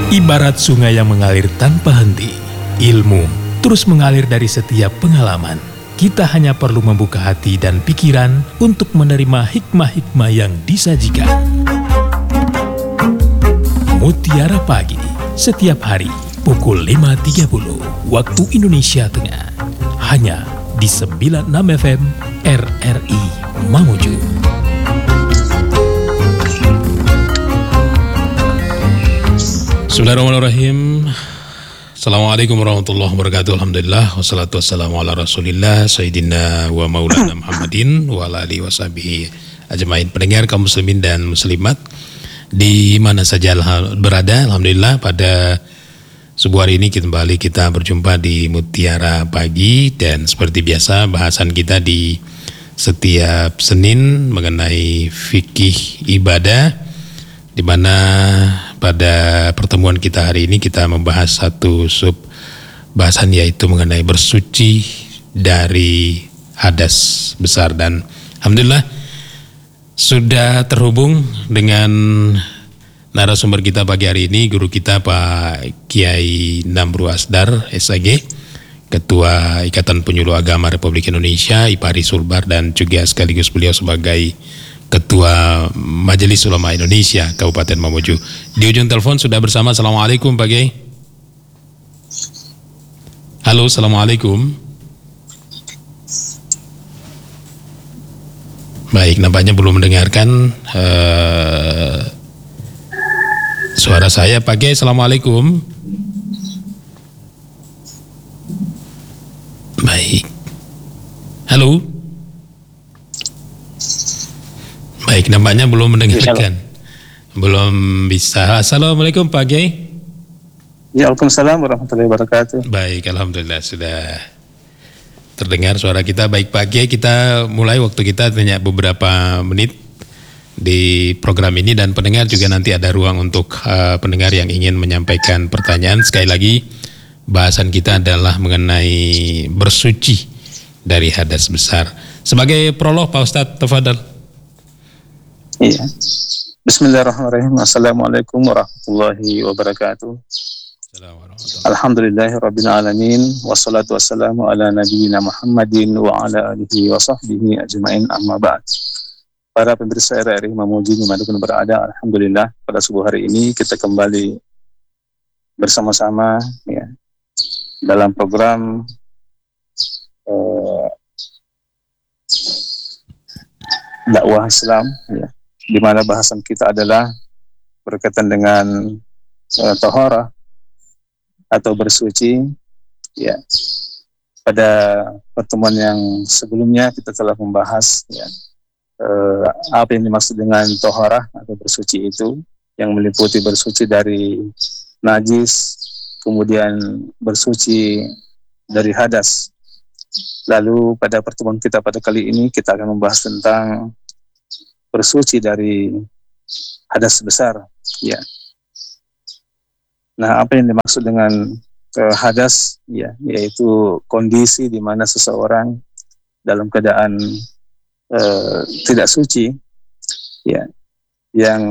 Ibarat sungai yang mengalir tanpa henti, ilmu terus mengalir dari setiap pengalaman. Kita hanya perlu membuka hati dan pikiran untuk menerima hikmah-hikmah yang disajikan. Mutiara Pagi, setiap hari pukul 5.30 waktu Indonesia Tengah. Hanya di 96 FM RRI Mamuju. Bismillahirrahmanirrahim. Assalamualaikum warahmatullahi wabarakatuh. Alhamdulillah wassalatu wassalamu ala Rasulillah Sayyidina wa Maulana Muhammadin wa ala alihi washabihi ajmain. Pendengar kaum muslimin dan muslimat di mana saja berada, alhamdulillah pada subuh hari ini kembali kita berjumpa di Mutiara Pagi, dan seperti biasa bahasan kita di setiap Senin mengenai fikih ibadah, di mana pada pertemuan kita hari ini kita membahas satu sub bahasan, yaitu mengenai bersuci dari hadas besar. Dan alhamdulillah sudah terhubung dengan narasumber kita pagi hari ini, guru kita Pak Kiai Namru Asdar SAG, Ketua Ikatan Penyuluh Agama Republik Indonesia IPARI Sulbar, dan juga sekaligus beliau sebagai Ketua Majelis Ulama Indonesia Kabupaten Mamuju. Di ujung telepon sudah bersama. Assalamualaikum Pak Kiai. Halo, assalamualaikum. Baik, nampaknya belum mendengarkan suara saya. Pak Kiai, assalamualaikum. Baik. Halo. Baik, nampaknya belum mendengarkan. Belum bisa. Assalamualaikum Pak Kiai. Ya, Waalaikumsalam warahmatullahi wabarakatuh. Baik, alhamdulillah sudah terdengar suara kita. Baik Pak Kiai, kita mulai. Waktu kita hanya beberapa menit di program ini, dan pendengar juga nanti ada ruang untuk pendengar yang ingin menyampaikan pertanyaan. Sekali lagi bahasan kita adalah mengenai bersuci dari hadas besar. Sebagai prolog Pak Ustadz, tafadhal. Iya. Bismillahirrahmanirrahim. Assalamualaikum warahmatullahi wabarakatuh. Alhamdulillahirabbil alamin, wassalatu wassalamu ala nabiyyina Muhammadin wa ala alihi wa sahbihi ajmain, amma ba'd. Para pemirsa RRI Mamuju dimanapun berada, alhamdulillah pada subuh hari ini kita kembali bersama-sama ya dalam program dakwah Islam ya, di mana bahasan kita adalah berkaitan dengan taharah atau bersuci ya. Pada pertemuan yang sebelumnya kita telah membahas ya, apa yang dimaksud dengan taharah atau bersuci itu, yang meliputi bersuci dari najis, kemudian bersuci dari hadas. Lalu pada pertemuan kita pada kali ini kita akan membahas tentang bersuci dari hadas besar ya. Nah, apa yang dimaksud dengan hadas ya, yaitu kondisi di mana seseorang dalam keadaan tidak suci ya, yang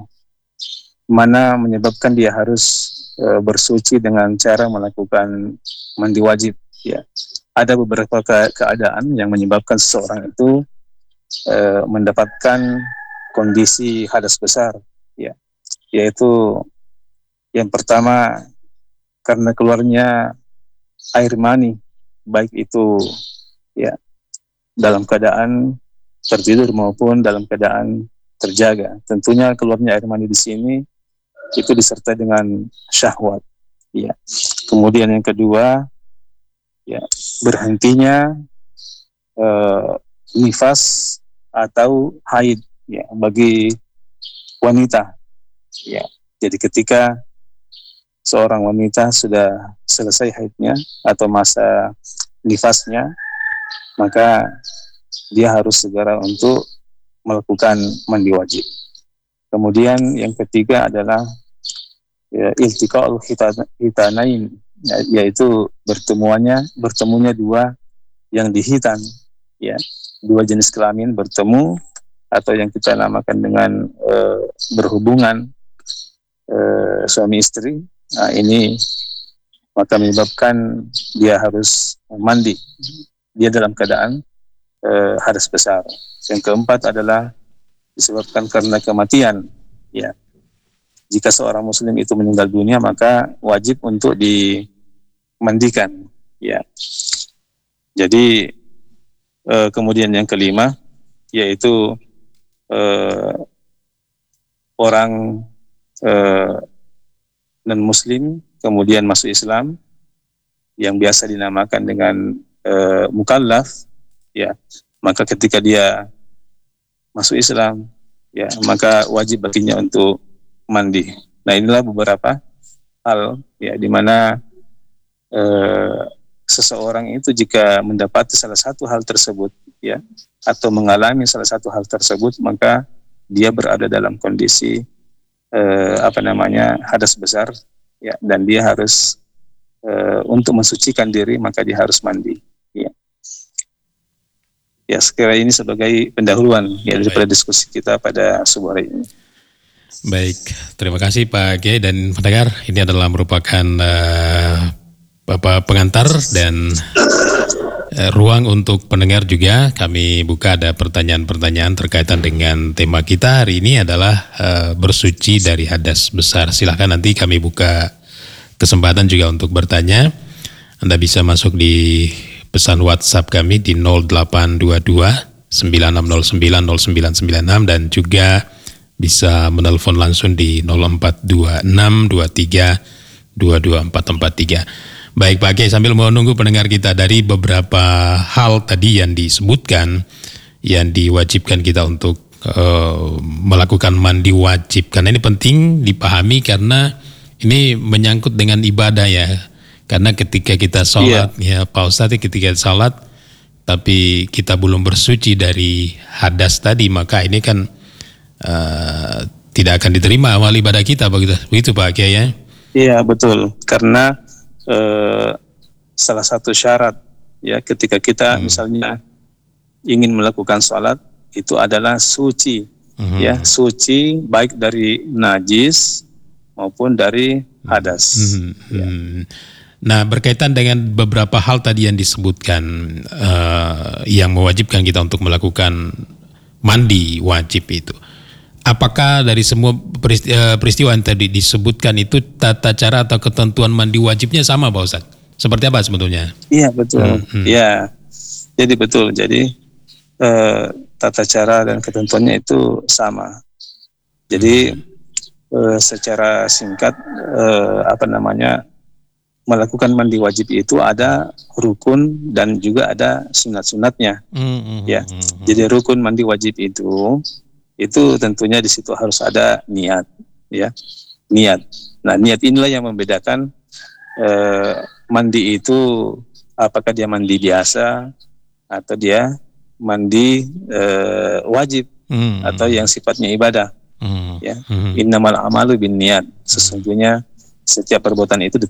mana menyebabkan dia harus bersuci dengan cara melakukan mandi wajib ya. Ada beberapa keadaan yang menyebabkan seseorang itu mendapatkan kondisi hadas besar ya, yaitu yang pertama karena keluarnya air mani, baik itu ya dalam keadaan tertidur maupun dalam keadaan terjaga. Tentunya keluarnya air mani di sini itu disertai dengan syahwat ya. Kemudian yang kedua ya, berhentinya nifas atau haid ya bagi wanita ya. Jadi ketika seorang wanita sudah selesai haidnya atau masa nifasnya, maka dia harus segera untuk melakukan mandi wajib. Kemudian yang ketiga adalah ya, iltiqa'ul hitanain, yaitu bertemunya dua yang dihitan ya, dua jenis kelamin bertemu atau yang kita namakan dengan berhubungan suami istri, ini maka menyebabkan dia harus mandi. Dia dalam keadaan hadas besar. Yang keempat adalah disebabkan karena kematian. Ya, jika seorang muslim itu meninggal dunia maka wajib untuk dimandikan. Ya, jadi kemudian yang kelima yaitu orang non-muslim kemudian masuk Islam yang biasa dinamakan dengan mukallaf, ya, maka ketika dia masuk Islam, ya, maka wajib baginya untuk mandi. Nah, inilah beberapa hal, ya, di mana seseorang itu jika mendapati salah satu hal tersebut, ya, atau mengalami salah satu hal tersebut, maka dia berada dalam kondisi hadas besar, ya, dan dia harus untuk mensucikan diri maka dia harus mandi. Ya, ya, sekira ini sebagai pendahuluan ya daripada diskusi kita pada subuh hari ini. Baik, terima kasih Pak Kiai dan pendengar. Ini adalah merupakan pengantar dan ruang untuk pendengar juga. Kami buka ada pertanyaan-pertanyaan terkaitan dengan tema kita hari ini adalah bersuci dari hadas besar. Silahkan nanti kami buka kesempatan juga untuk bertanya. Anda bisa masuk di pesan WhatsApp kami di 0822 9609 0996 dan juga bisa menelpon langsung di 0426 23 22443. Baik Pak Kiai, sambil menunggu pendengar kita, dari beberapa hal tadi yang disebutkan yang diwajibkan kita untuk melakukan mandi wajib, karena ini penting dipahami karena ini menyangkut dengan ibadah ya. Karena ketika kita sholat, ya Pak Ustadz, ketika sholat tapi kita belum bersuci dari hadas tadi, maka ini kan tidak akan diterima amal ibadah kita, begitu Pak Kiai ya? Iya betul, karena salah satu syarat ya ketika kita misalnya ingin melakukan sholat itu adalah suci, ya, suci baik dari najis maupun dari hadas. Ya. Nah, berkaitan dengan beberapa hal tadi yang disebutkan yang mewajibkan kita untuk melakukan mandi wajib itu, apakah dari semua peristiwa yang tadi disebutkan itu tata cara atau ketentuan mandi wajibnya sama Pak Ustadz? Seperti apa sebetulnya? Iya betul, ya, jadi betul, jadi tata cara dan ketentuannya itu sama. Jadi secara singkat melakukan mandi wajib itu ada rukun dan juga ada sunat-sunatnya. Ya, jadi rukun mandi wajib itu tentunya di situ harus ada niat, ya, niat. Nah, niat inilah yang membedakan mandi itu apakah dia mandi biasa atau dia mandi wajib atau yang sifatnya ibadah. Ya, innamal amalu bin niat. Sesungguhnya setiap perbuatan itu